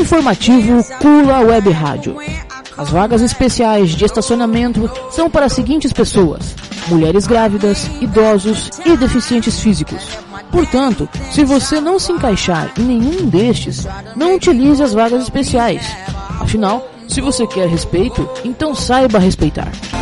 Informativo Cula Web Rádio. As vagas especiais de estacionamento são para as seguintes pessoas: mulheres grávidas, idosos e deficientes físicos. Portanto, se você não se encaixar em nenhum destes, não utilize as vagas especiais. Afinal, se você quer respeito, então saiba respeitar.